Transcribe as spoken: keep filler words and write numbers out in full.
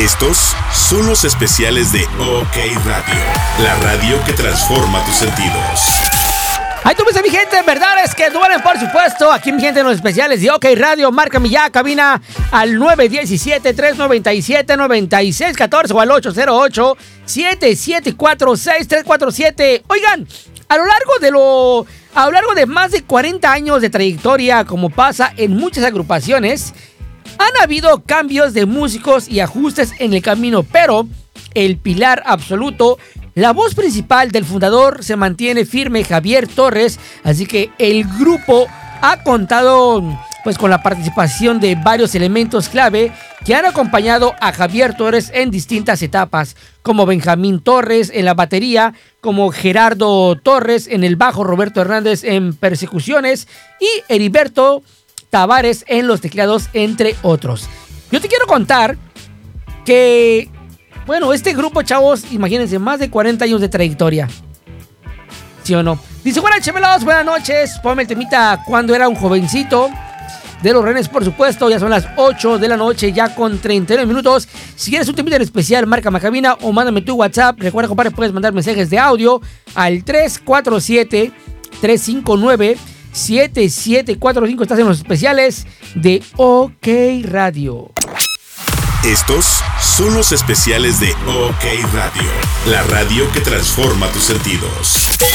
Estos son los especiales de OK Radio, la radio que transforma tus sentidos. Ahí tú ves, mi gente, verdad es que duelen, por supuesto. Aquí, mi gente, en los especiales de OK Radio. Márcame ya, cabina al nueve uno siete, tres nueve siete, nueve seis uno cuatro o al ocho cero ocho, siete siete cuatro, seis tres cuatro siete. Oigan, a lo largo de lo... A lo largo de más de cuarenta años de trayectoria, como pasa en muchas agrupaciones, han habido cambios de músicos y ajustes en el camino, pero el pilar absoluto, la voz principal del fundador, se mantiene firme, Javier Torres. Así que el grupo ha contado pues con la participación de varios elementos clave que han acompañado a Javier Torres en distintas etapas, como Benjamín Torres en la batería, como Gerardo Torres en el bajo, Roberto Hernández en percusiones y Heriberto Tavares en los teclados, entre otros. Yo te quiero contar que, bueno, este grupo, chavos, imagínense, más de cuarenta años de trayectoria. ¿Sí o no? Dice, buenas chemelos, buenas noches. Ponme el temita Cuando era un jovencito, de los Renes, por supuesto. Ya son las ocho de la noche, ya con treinta y nueve minutos. Si quieres un temita en especial, márcame a cabina o mándame tu WhatsApp. Recuerda, compadre, puedes mandar mensajes de audio al tres cuatro siete, tres cinco nueve, siete siete cuatro cinco. Estás en los especiales de OK Radio. Estos son los especiales de OK Radio, la radio que transforma tus sentidos.